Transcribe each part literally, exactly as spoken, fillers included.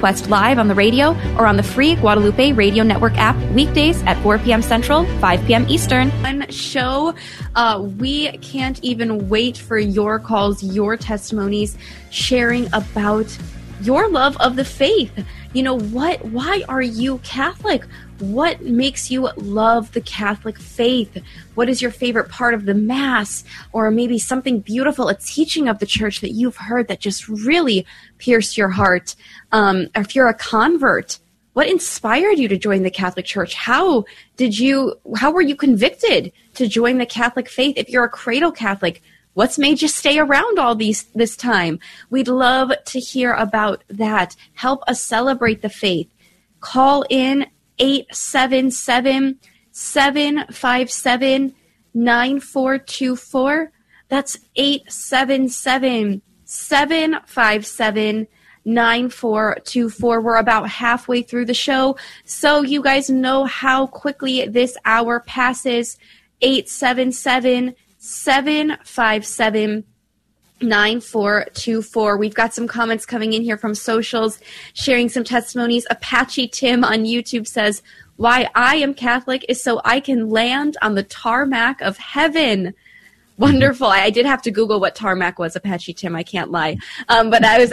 Quest live on the radio or on the free Guadalupe Radio Network app weekdays at four p.m. Central, five p.m. Eastern. On show, uh, we can't even wait for your calls, your testimonies, sharing about your love of the faith. You know, what? Why are you Catholic? What makes you love the Catholic faith? What is your favorite part of the Mass? Or maybe something beautiful, a teaching of the Church that you've heard that just really pierced your heart? Um, or if you're a convert, what inspired you to join the Catholic Church? How did you, how were you convicted to join the Catholic faith? If you're a cradle Catholic, what's made you stay around all these this time? We'd love to hear about that. Help us celebrate the faith. Call in eight seven seven, seven five seven, nine four two four. That's eight seven seven, seven five seven, nine four two four. We're about halfway through the show, so you guys know how quickly this hour passes. eight seven seven, seven five seven, nine four two four. We've got some comments coming in here from socials, sharing some testimonies. Apache Tim on YouTube says, why I am Catholic is so I can land on the tarmac of heaven. Wonderful. I, I did have to Google what tarmac was, Apache Tim. I can't lie. Um, but that was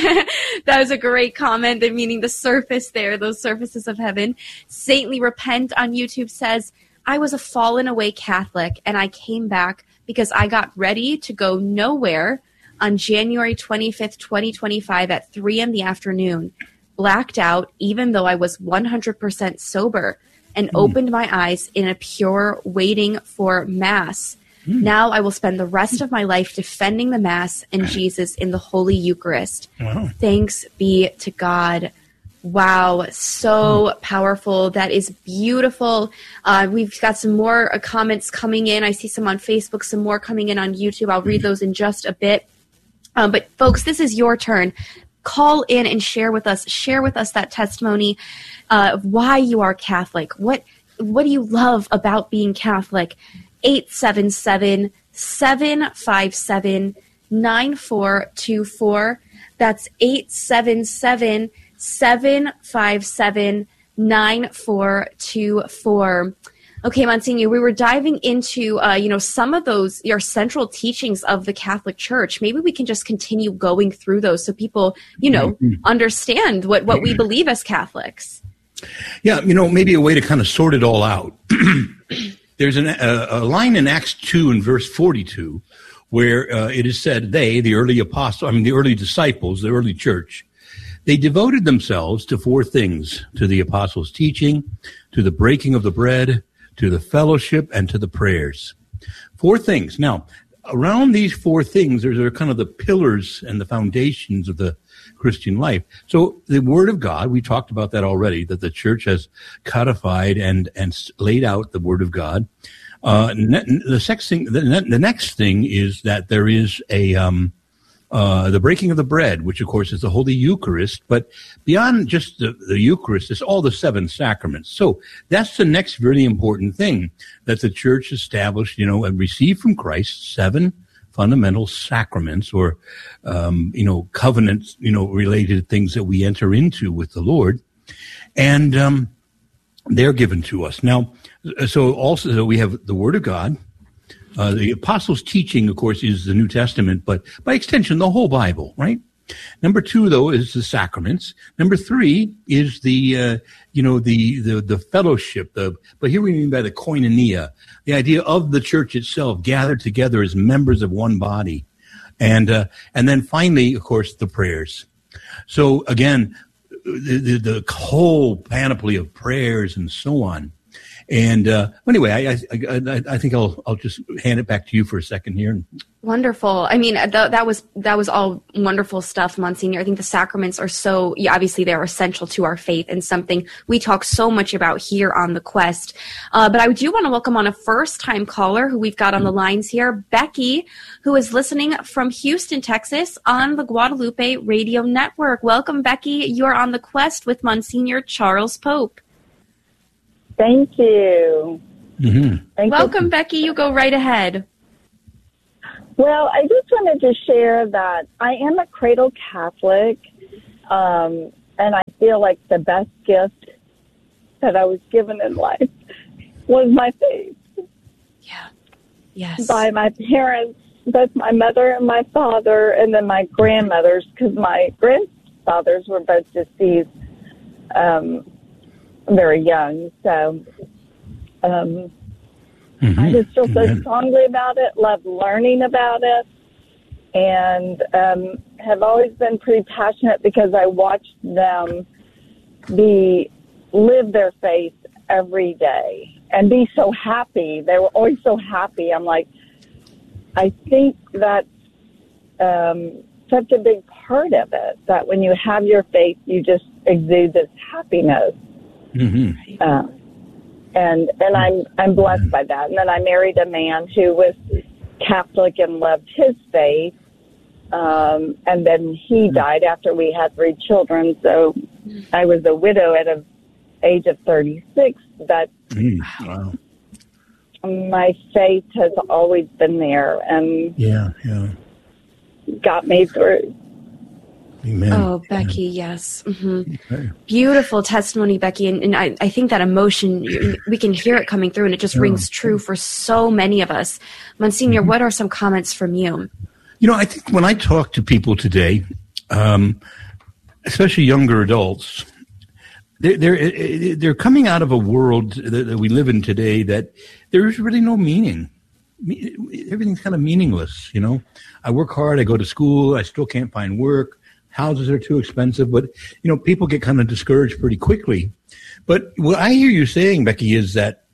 that was a great comment, meaning the surface there, those surfaces of heaven. Saintly Repent on YouTube says, I was a fallen away Catholic, and I came back because I got ready to go nowhere on January twenty-fifth, twenty twenty-five at three in the afternoon, blacked out even though I was one hundred percent sober, and mm. opened my eyes in a pure waiting for Mass. Mm. Now I will spend the rest of my life defending the Mass and Jesus in the Holy Eucharist. Wow. Thanks be to God. Wow, so powerful. That is beautiful. Uh, we've got some more uh, comments coming in. I see some on Facebook, some more coming in on YouTube. I'll read those in just a bit. Um, but folks, this is your turn. Call in and share with us. Share with us that testimony uh, of why you are Catholic. What what do you love about being Catholic? eight seven seven, seven five seven, nine four two four. That's eight seven seven, seven five seven, nine four two four. Okay, Monsignor, we were diving into, uh, you know, some of those, your central teachings of the Catholic Church. Maybe we can just continue going through those so people, you know, mm-hmm. understand what, what we believe as Catholics. Yeah, you know, maybe a way to kind of sort it all out. There's an, a, a line in Acts two and verse forty-two where uh, it is said, they, the early apostles, I mean, the early disciples, the early church, they devoted themselves to four things: to the apostles' teaching, to the breaking of the bread, to the fellowship, and to the prayers. Four things. Now, around these four things, there's are kind of the pillars and the foundations of the Christian life. So the Word of God, we talked about that already, that the church has codified and, and laid out the Word of God. Uh, ne- the, sex thing, the, ne- the next thing is that there is a... Um, Uh, the breaking of the bread, which, of course, is the Holy Eucharist. But beyond just the, the Eucharist, it's all the seven sacraments. So that's the next really important thing that the Church established, you know, and received from Christ, seven fundamental sacraments or, um, you know, covenants, you know, related things that we enter into with the Lord. And um, they're given to us. Now, so also so we have the Word of God. Uh, the apostles' teaching, of course, is the New Testament, but by extension, the whole Bible, right? Number two, though, is the sacraments. Number three is the, uh, you know, the, the, the fellowship, the, but here we mean by the koinonia, the idea of the church itself gathered together as members of one body. And, uh, and then finally, of course, the prayers. So again, the, the, the whole panoply of prayers and so on. And uh, anyway, I, I I think I'll I'll just hand it back to you for a second here. Wonderful. I mean, th- that was that was all wonderful stuff, Monsignor. I think the sacraments are so, yeah, obviously they're essential to our faith and something we talk so much about here on The Quest. Uh, but I do want to welcome on a first-time caller who we've got on the lines here, Becky, who is listening from Houston, Texas on the Guadalupe Radio Network. Welcome, Becky. You're on The Quest with Monsignor Charles Pope. Thank you. Mm-hmm. Thank Welcome, you. Becky. You go right ahead. Well, I just wanted to share that I am a cradle Catholic, um, and I feel like the best gift that I was given in life was my faith. Yeah. Yes. By my parents, both my mother and my father, and then my grandmothers, because my grandfathers were both deceased um, very young. So um, mm-hmm. I just feel so Amen. strongly about it, love learning about it, and um, have always been pretty passionate because I watched them be live their faith every day and be so happy. They were always so happy. I'm like, I think that's um, such a big part of it, that when you have your faith, you just exude this happiness. Mm-hmm. Uh, and and I'm I'm blessed by that. And then I married a man who was Catholic and loved his faith. Um, and then he died after we had three children. So I was a widow at an age of thirty-six. But mm, wow. my faith has always been there and yeah, yeah. got me through. Amen. Oh, Becky, yes. Mm-hmm. Okay. Beautiful testimony, Becky. And, and I, I think that emotion, we can hear it coming through, and it just yeah. rings true for so many of us. Monsignor, mm-hmm. what are some comments from you? You know, I think when I talk to people today, um, especially younger adults, they're, they're, they're coming out of a world that, that we live in today that there's really no meaning. Everything's kind of meaningless, you know. I work hard, I go to school, I still can't find work. Houses are too expensive, but, you know, people get kind of discouraged pretty quickly. But what I hear you saying, Becky, is that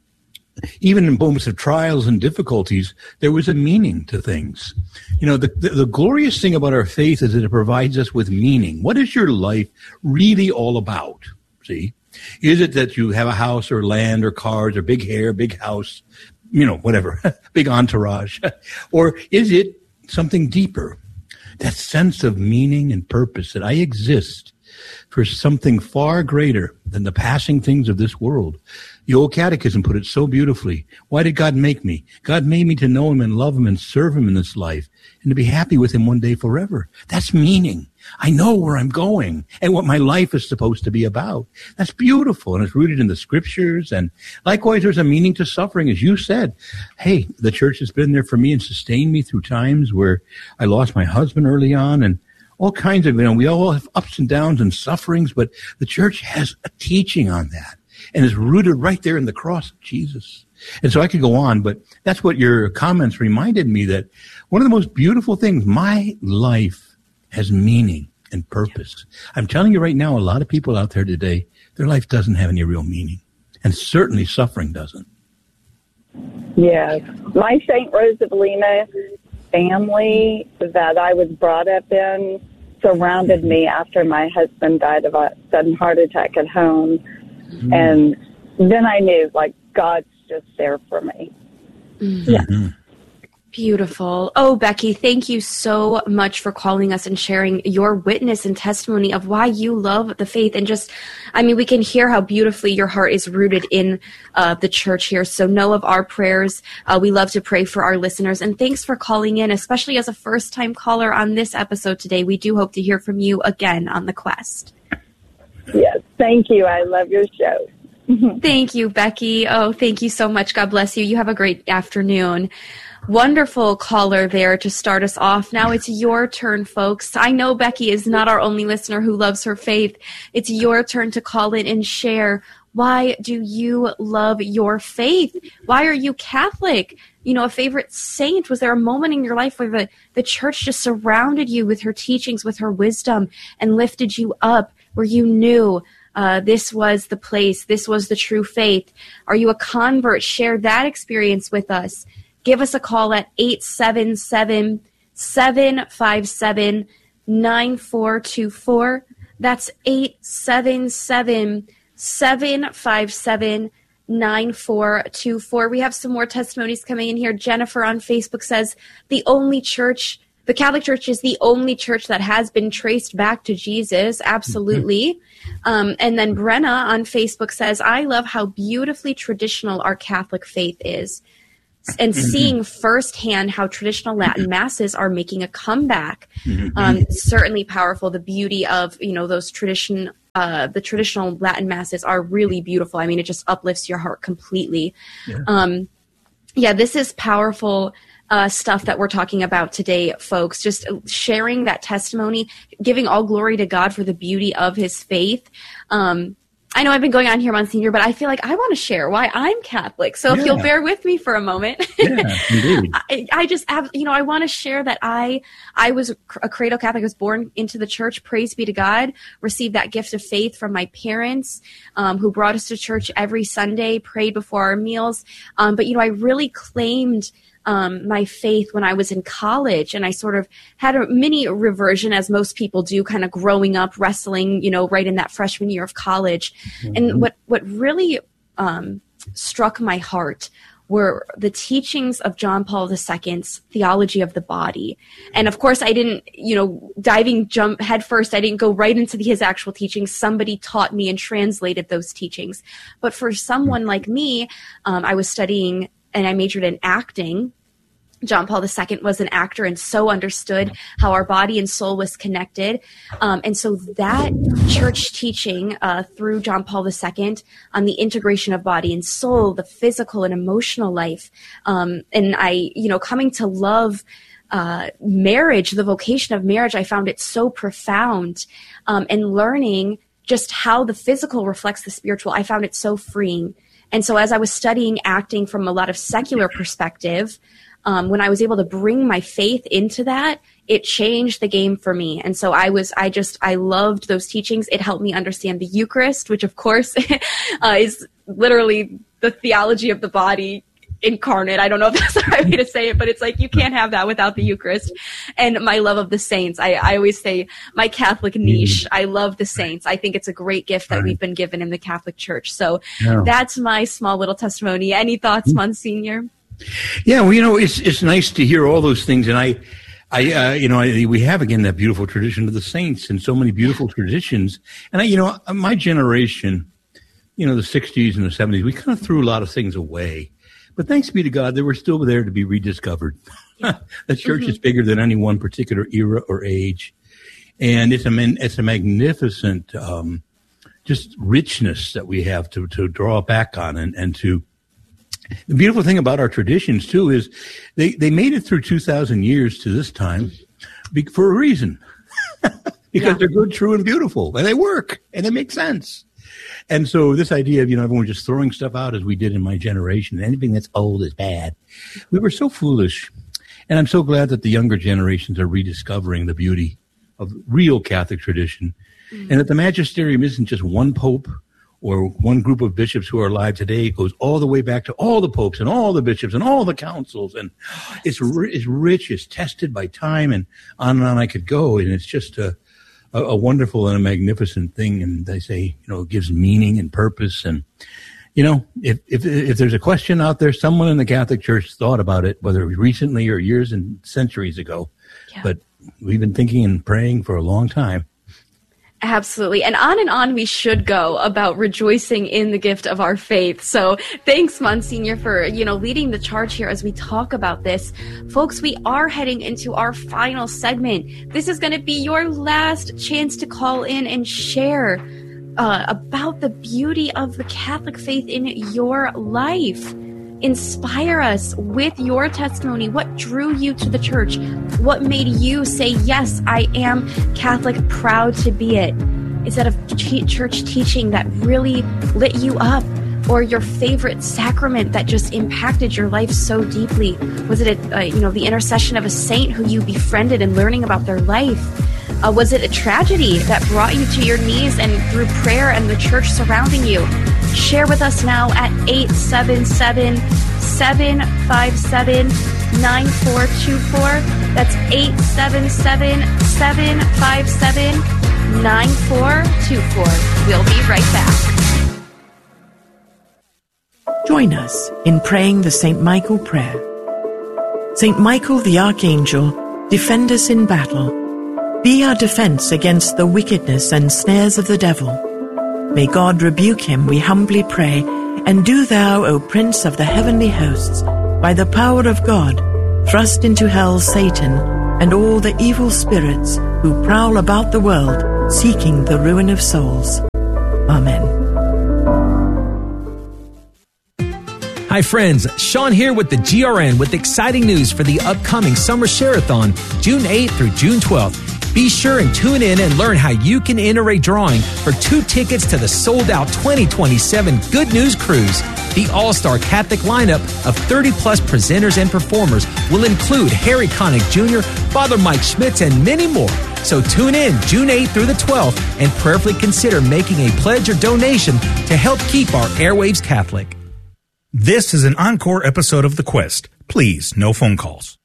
even in moments of trials and difficulties, there was a meaning to things. You know, the, the, the glorious thing about our faith is that it provides us with meaning. What is your life really all about? See, is it that you have a house or land or cars or big hair, big house, you know, whatever, big entourage? Or is it something deeper? That sense of meaning and purpose, that I exist for something far greater than the passing things of this world. The old catechism put it so beautifully. Why did God make me? God made me to know him and love him and serve him in this life and to be happy with him one day forever. That's meaning. I know where I'm going and what my life is supposed to be about. That's beautiful, and it's rooted in the scriptures. And likewise, there's a meaning to suffering, as you said. Hey, the church has been there for me and sustained me through times where I lost my husband early on, and all kinds of, you know, we all have ups and downs and sufferings, but the church has a teaching on that. And is rooted right there in the cross of Jesus. And so I could go on, but that's what your comments reminded me, that one of the most beautiful things, my life has meaning and purpose. I'm telling you right now, a lot of people out there today, their life doesn't have any real meaning. And certainly suffering doesn't. Yes. My Saint Rose of Lima family that I was brought up in surrounded me after my husband died of a sudden heart attack at home. Mm-hmm. And then I knew, like, God's just there for me. Mm-hmm. Yeah. Beautiful. Oh, Becky, thank you so much for calling us and sharing your witness and testimony of why you love the faith. And just, I mean, we can hear how beautifully your heart is rooted in uh, the church here. So know of our prayers. Uh, we love to pray for our listeners. And thanks for calling in, especially as a first-time caller on this episode today. We do hope to hear from you again on The Quest. Yes, thank you. I love your show. Thank you, Becky. Oh, thank you so much. God bless you. You have a great afternoon. Wonderful caller there to start us off. Now it's your turn, folks. I know Becky is not our only listener who loves her faith. It's your turn to call in and share. Why do you love your faith? Why are you Catholic? You know, a favorite saint? Was there a moment in your life where the, the church just surrounded you with her teachings, with her wisdom, and lifted you up, where you knew uh, this was the place, this was the true faith? Are you a convert? Share that experience with us. Give us a call at eight seven seven, seven five seven, nine four two four. That's eight seven seven, seven five seven, nine four two four. We have some more testimonies coming in here. Jennifer on Facebook says, the only church, the Catholic Church is the only church that has been traced back to Jesus. Absolutely. Um, and then Brenna on Facebook says, I love how beautifully traditional our Catholic faith is. and seeing firsthand how traditional Latin masses are making a comeback. Um, certainly powerful. The beauty of, you know, those tradition, uh, the traditional Latin masses are really beautiful. I mean, it just uplifts your heart completely. Yeah, um, yeah this is powerful uh, stuff that we're talking about today, folks. Just sharing that testimony, giving all glory to God for the beauty of his faith. Um, I know I've been going on here, Monsignor, but I feel like I want to share why I'm Catholic. So yeah. if you'll bear with me for a moment. Yeah, indeed. I, I just, you know, I want to share that I I was a cradle Catholic. I was born into the church, praise be to God, received that gift of faith from my parents um, who brought us to church every Sunday, prayed before our meals. Um, but, you know, I really claimed Um, my faith when I was in college, and I sort of had a mini reversion, as most people do, kind of growing up, wrestling, you know, right in that freshman year of college. Mm-hmm. And what, what really um, struck my heart were the teachings of John Paul the Second's theology of the body. And of course, I didn't, you know, diving jump head first, I didn't go right into the, his actual teachings. Somebody taught me and translated those teachings. But for someone like me, um, I was studying and I majored in acting. John Paul the Second was an actor and so understood how our body and soul was connected. Um, and so that church teaching uh, through John Paul the Second on the integration of body and soul, the physical and emotional life. Um, and I, you know, coming to love uh, marriage, the vocation of marriage, I found it so profound. Um, and learning just how the physical reflects the spiritual, I found it so freeing. And so as I was studying acting from a lot of secular perspective, um, when I was able to bring my faith into that, it changed the game for me. And so I was, I just, I loved those teachings. It helped me understand the Eucharist, which of course uh, is literally the theology of the body incarnate. I don't know if that's the right way to say it, but it's like you can't have that without the Eucharist. And my love of the saints. I, I always say my Catholic niche. I love the saints. I think it's a great gift that we've been given in the Catholic Church. So yeah. That's my small little testimony. Any thoughts, Monsignor? Yeah, well, you know, it's it's nice to hear all those things. And I, I, uh, you know, I, we have again that beautiful tradition of the saints and so many beautiful traditions. And I, you know, my generation, you know, the sixties and the seventies, we kind of threw a lot of things away. But thanks be to God, they were still there to be rediscovered. Yeah. The church mm-hmm. is bigger than any one particular era or age. And it's a, it's a magnificent um, just richness that we have to, to draw back on. And, and to the beautiful thing about our traditions, too, is they, they made it through two thousand years to this time for a reason. Because yeah. they're good, true, and beautiful. And they work. And they make sense. And so this idea of, you know, everyone just throwing stuff out as we did in my generation, anything that's old is bad. We were so foolish. And I'm so glad that the younger generations are rediscovering the beauty of real Catholic tradition. Mm-hmm. And that the magisterium isn't just one pope or one group of bishops who are alive today. It goes all the way back to all the popes and all the bishops and all the councils. And it's, it's rich, it's tested by time, and on and on I could go. And it's just a, A, a wonderful and a magnificent thing, and they say, you know, it gives meaning and purpose. And, you know, if if if there's a question out there, someone in the Catholic Church thought about it, whether it was recently or years and centuries ago. Yeah. But we've been thinking and praying for a long time. Absolutely. And on and on we should go about rejoicing in the gift of our faith. So thanks, Monsignor, for, you know, leading the charge here as we talk about this. Folks, we are heading into our final segment. This is going to be your last chance to call in and share uh, about the beauty of the Catholic faith in your life. Inspire us with your testimony. What drew you to the church? What made you say, yes, I am Catholic, proud to be it? Is that a t- church teaching that really lit you up? Or your favorite sacrament that just impacted your life so deeply? Was it, a, uh, you know, the intercession of a saint who you befriended and learning about their life? Uh, was it a tragedy that brought you to your knees and through prayer and the church surrounding you? Share with us now at eight seven seven, seven five seven, nine four two four. That's eight seven seven, seven five seven, nine four two four. We'll be right back. Join us in praying the Saint Michael prayer. Saint Michael the Archangel, defend us in battle. Be our defense against the wickedness and snares of the devil. May God rebuke him, we humbly pray, and do thou, O Prince of the heavenly hosts, by the power of God, thrust into hell Satan and all the evil spirits who prowl about the world seeking the ruin of souls. Amen. Hi friends, Sean here with the G R N with exciting news for the upcoming Summer Share-a-thon, June eighth through June twelfth. Be sure and tune in and learn how you can enter a drawing for two tickets to the sold-out twenty twenty-seven Good News Cruise. The all-star Catholic lineup of thirty plus presenters and performers will include Harry Connick Junior, Father Mike Schmitz, and many more. So tune in June eighth through the twelfth and prayerfully consider making a pledge or donation to help keep our airwaves Catholic. This is an encore episode of The Quest. Please, no phone calls.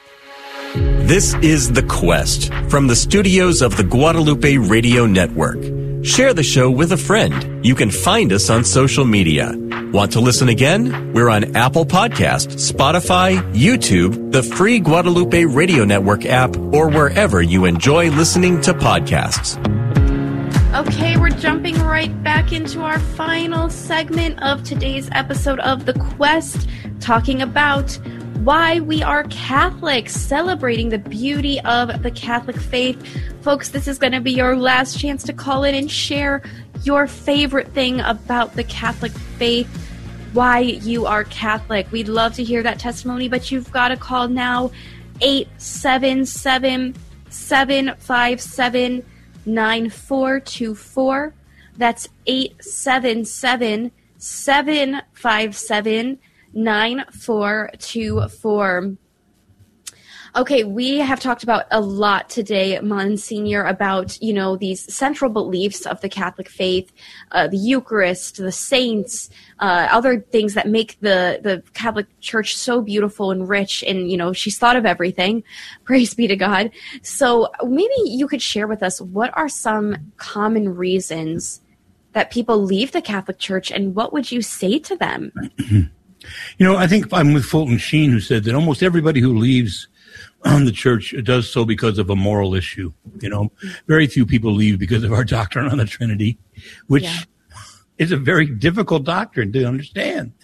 This is The Quest from the studios of the Guadalupe Radio Network. Share the show with a friend. You can find us on social media. Want to listen again? We're on Apple Podcasts, Spotify, YouTube, the free Guadalupe Radio Network app, or wherever you enjoy listening to podcasts. Okay, we're jumping right back into our final segment of today's episode of The Quest, talking about why we are Catholics, celebrating the beauty of the Catholic faith. Folks, this is going to be your last chance to call in and share your favorite thing about the Catholic faith, why you are Catholic. We'd love to hear that testimony, but you've got to call now, eight seven seven, seven five seven, nine four two four. That's eight seven seven, seven five seven, nine four two four. Okay, we have talked about a lot today, Monsignor, about, you know, these central beliefs of the Catholic faith, uh, the Eucharist, the saints, uh, other things that make the, the Catholic Church so beautiful and rich. And, you know, she's thought of everything. Praise be to God. So maybe you could share with us, what are some common reasons that people leave the Catholic Church, and what would you say to them? You know, I think I'm with Fulton Sheen, who said that almost everybody who leaves on the church does so because of a moral issue. You know, very few people leave because of our doctrine on the Trinity, which yeah. is a very difficult doctrine to understand.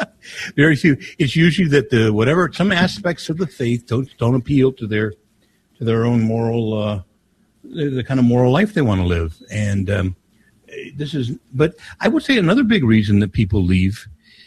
Very few. It's usually that the whatever some aspects of the faith don't don't appeal to their to their own moral uh, the, the kind of moral life they want to live. And um, this is, but I would say another big reason that people leave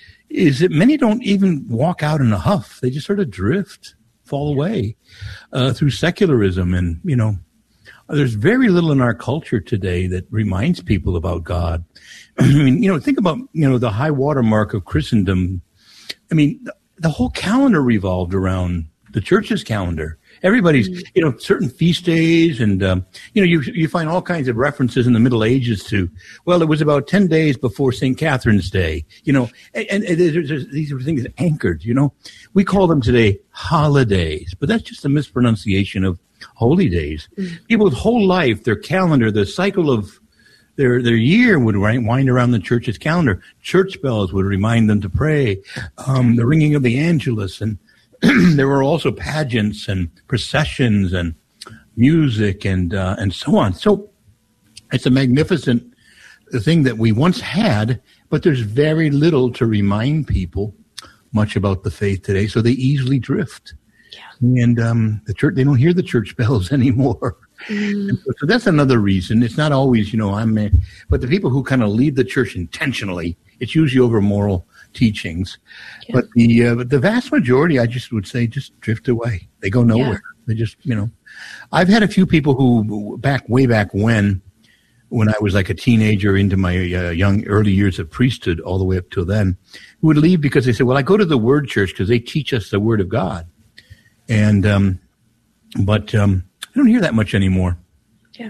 is that many don't even walk out in a huff. They just sort of drift, fall away uh, through secularism. And, you know, there's very little in our culture today that reminds people about God. I mean, you know, think about, you know, the high water mark of Christendom. I mean, the, the whole calendar revolved around the church's calendar. Everybody's, mm-hmm. you know, certain feast days, and, um, you know, you you find all kinds of references in the Middle Ages to, well, it was about ten days before Saint Catherine's Day, you know, and, and there's, there's, these are things anchored, you know. We call them today holidays, but that's just a mispronunciation of holy days. Mm-hmm. People's whole life, their calendar, the cycle of their their year would wind around the church's calendar. Church bells would remind them to pray, um, the ringing of the Angelus, and there were also pageants and processions and music and uh, and so on. So it's a magnificent thing that we once had, but there's very little to remind people much about the faith today, so they easily drift. Yeah. And um, the church, they don't hear the church bells anymore. Mm. So, so that's another reason. It's not always, you know, I'm, a, but the people who kind of leave the church intentionally, it's usually over moral teachings. Yeah. But the uh, but the vast majority, I just would say, just drift away. They go nowhere. Yeah. They just, you know, I've had a few people who back way back when, when I was like a teenager into my uh, young early years of priesthood, all the way up till then, who would leave because they said, "Well, I go to the Word Church because they teach us the Word of God," and um, but um, I don't hear that much anymore. Yeah.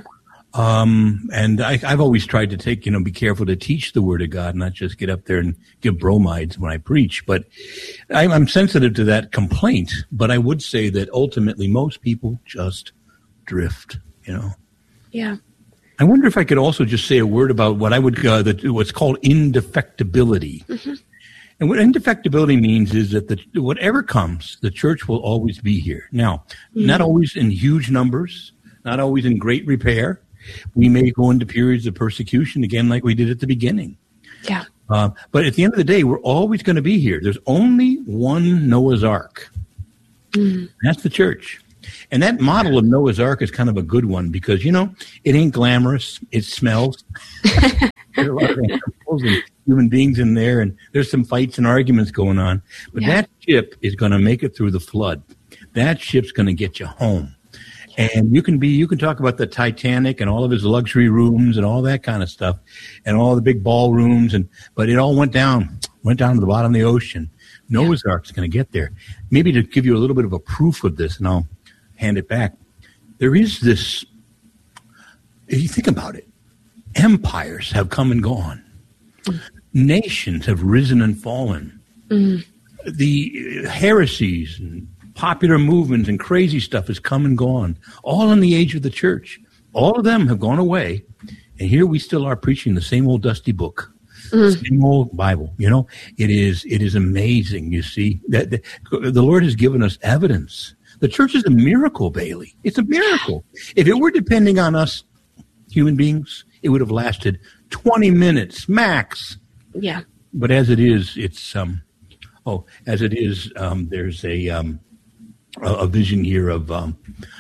Um, and I, I've always tried to take, you know, be careful to teach the Word of God, not just get up there and give bromides when I preach. But I'm, I'm sensitive to that complaint. But I would say that ultimately most people just drift, you know. Yeah. I wonder if I could also just say a word about what I would, uh, the, what's called indefectibility. Mm-hmm. And what indefectibility means is that the, whatever comes, the church will always be here. Now, mm-hmm. not always in huge numbers, not always in great repair. We may go into periods of persecution again, like we did at the beginning. Yeah. Uh, but at the end of the day, we're always going to be here. There's only one Noah's Ark. Mm. That's the church. And that model of Noah's Ark is kind of a good one because, you know, it ain't glamorous. It smells. There's a lot of animals and human beings in there, and there's some fights and arguments going on. But yeah. that ship is going to make it through the flood. That ship's going to get you home. And you can be, you can talk about the Titanic and all of his luxury rooms and all that kind of stuff and all the big ballrooms. And, but it all went down, went down to the bottom of the ocean. Noah's yeah. Ark's going to get there. Maybe to give you a little bit of a proof of this, and I'll hand it back. There is this, if you think about it, empires have come and gone. Mm. Nations have risen and fallen. Mm. The heresies and popular movements and crazy stuff has come and gone, all in the age of the church. All of them have gone away, and here we still are preaching the same old dusty book, mm-hmm. same old Bible. You know, it is it is amazing. You see that the, the Lord has given us evidence. The church is a miracle, Bailey. It's a miracle. If it were depending on us, human beings, it would have lasted twenty minutes max. Yeah. But as it is, it's um, oh, as it is, um, there's a um. a vision here of, um,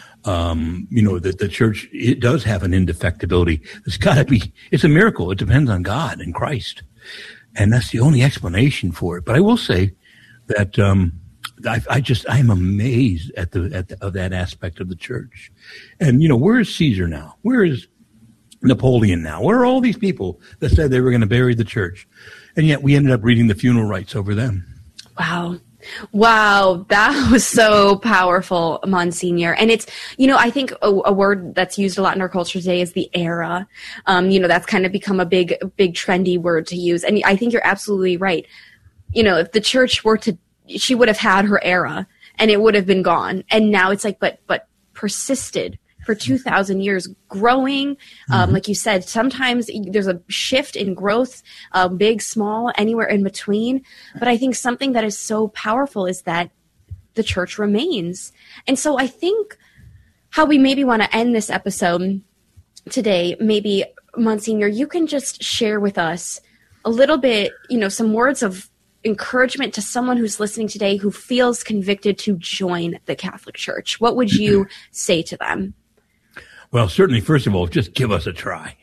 um, you know, that the church, it does have an indefectibility. It's got to be, it's a miracle. It depends on God and Christ. And that's the only explanation for it. But I will say that um, I, I just, I am amazed at the, at the, of that aspect of the church. And, you know, where is Caesar now? Where is Napoleon now? Where are all these people that said they were going to bury the church? And yet we ended up reading the funeral rites over them. Wow. Wow, that was so powerful, Monsignor. And it's, you know, I think a, a word that's used a lot in our culture today is the era. Um, you know, that's kind of become a big, big trendy word to use. And I think you're absolutely right. You know, if the church were to, she would have had her era and it would have been gone. And now it's like, but, but persisted for two thousand years, growing. Um, mm-hmm. Like you said, sometimes there's a shift in growth, uh, big, small, anywhere in between. But I think something that is so powerful is that the church remains. And so I think how we maybe want to end this episode today, maybe, Monsignor, you can just share with us a little bit, you know, some words of encouragement to someone who's listening today who feels convicted to join the Catholic Church. What would you say to them? Well, certainly, first of all, just give us a try.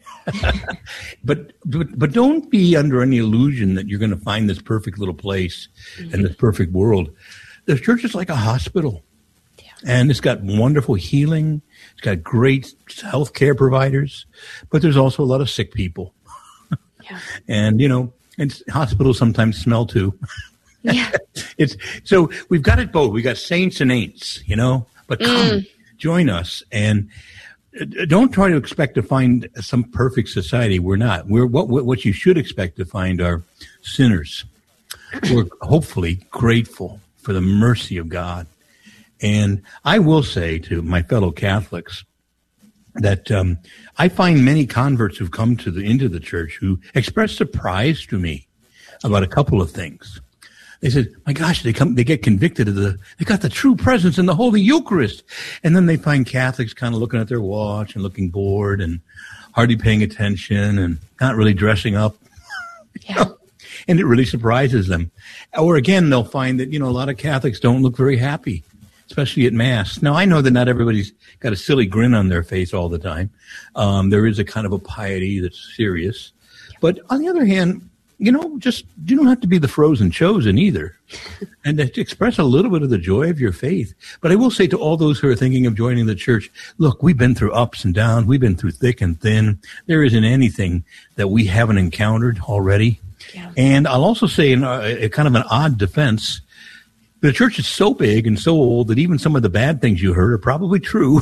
but, but but don't be under any illusion that you're going to find this perfect little place mm-hmm. and this perfect world. The church is like a hospital. Yeah. And it's got wonderful healing. It's got great health care providers. But there's also a lot of sick people. yeah. And, you know, and hospitals sometimes smell too. yeah. It's so we've got it both. We got saints and ain'ts, you know, but come, mm. join us. And don't try to expect to find some perfect society. We're not. We're what what you should expect to find are sinners who are hopefully grateful for the mercy of God. And I will say to my fellow Catholics that um, I find many converts who've come to the into the church who express surprise to me about a couple of things. They said, my gosh, they come, they get convicted of the, they got the true presence in the Holy Eucharist. And then they find Catholics kind of looking at their watch and looking bored and hardly paying attention and not really dressing up. Yeah. You know? And it really surprises them. Or again, they'll find that, you know, a lot of Catholics don't look very happy, especially at Mass. Now, I know that not everybody's got a silly grin on their face all the time. Um, there is a kind of a piety that's serious. But on the other hand, you know, just you don't have to be the frozen chosen either. And to express a little bit of the joy of your faith. But I will say to all those who are thinking of joining the church, look, we've been through ups and downs. We've been through thick and thin. There isn't anything that we haven't encountered already. Yeah. And I'll also say in a, a kind of an odd defense, the church is so big and so old that even some of the bad things you heard are probably true.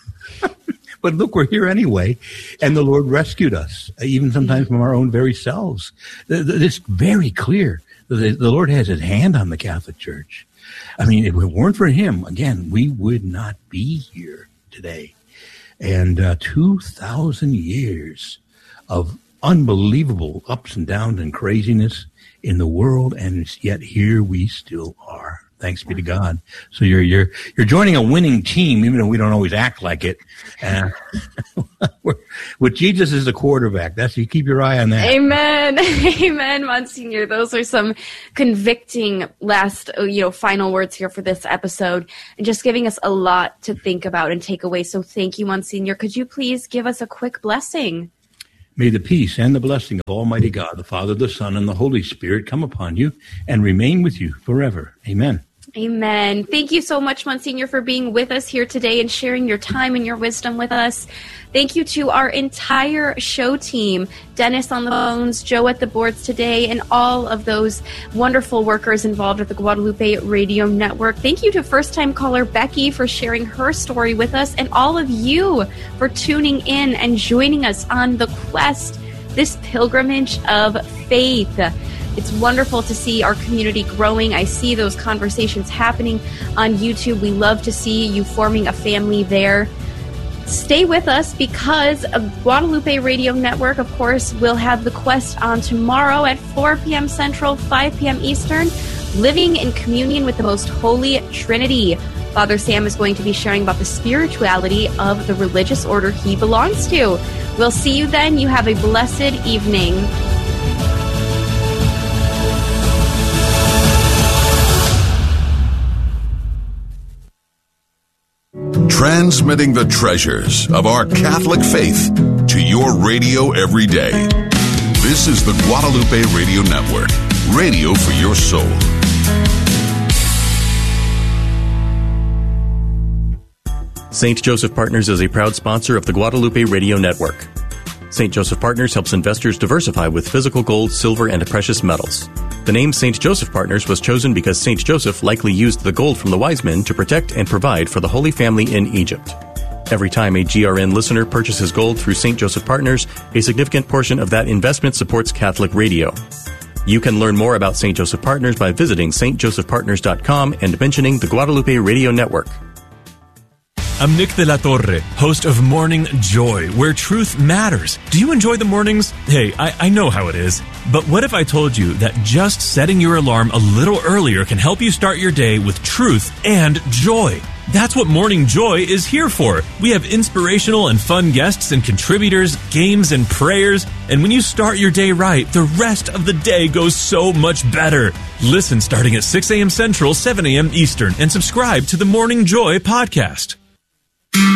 But look, we're here anyway, and the Lord rescued us, even sometimes from our own very selves. It's very clear that the Lord has his hand on the Catholic Church. I mean, if it weren't for him, again, we would not be here today. And uh, two thousand years of unbelievable ups and downs and craziness in the world, and yet here we still are. Thanks be to God. So you're you're you're joining a winning team, even though we don't always act like it. Uh, with Jesus as the quarterback, that's you keep your eye on that. Amen, amen, Monsignor. Those are some convicting last, you know, final words here for this episode, and just giving us a lot to think about and take away. So thank you, Monsignor. Could you please give us a quick blessing? May the peace and the blessing of Almighty God, the Father, the Son, and the Holy Spirit come upon you and remain with you forever. Amen. Amen. Thank you so much, Monsignor, for being with us here today and sharing your time and your wisdom with us. Thank you to our entire show team, Dennis on the phones, Joe at the boards today, and all of those wonderful workers involved at the Guadalupe Radio Network. Thank you to first-time caller Becky for sharing her story with us, and all of you for tuning in and joining us on the quest, this pilgrimage of faith. It's wonderful to see our community growing. I see those conversations happening on YouTube. We love to see you forming a family there. Stay with us because Guadalupe Radio Network, of course, will have the quest on tomorrow at four p.m. Central, five p.m. Eastern, living in communion with the Most Holy Trinity. Father Sam is going to be sharing about the spirituality of the religious order he belongs to. We'll see you then. You have a blessed evening. Transmitting the treasures of our Catholic faith to your radio every day. This is the Guadalupe Radio Network, radio for your soul. Saint Joseph Partners is a proud sponsor of the Guadalupe Radio Network. Saint Joseph Partners helps investors diversify with physical gold, silver, and precious metals. The name Saint Joseph Partners was chosen because Saint Joseph likely used the gold from the wise men to protect and provide for the Holy Family in Egypt. Every time a G R N listener purchases gold through Saint Joseph Partners, a significant portion of that investment supports Catholic radio. You can learn more about Saint Joseph Partners by visiting s t joseph partners dot com and mentioning the Guadalupe Radio Network. I'm Nick de la Torre, host of Morning Joy, where truth matters. Do you enjoy the mornings? Hey, I, I know how it is. But what if I told you that just setting your alarm a little earlier can help you start your day with truth and joy? That's what Morning Joy is here for. We have inspirational and fun guests and contributors, games and prayers. And when you start your day right, the rest of the day goes so much better. Listen starting at six a.m. Central, seven a.m. Eastern, and subscribe to the Morning Joy podcast.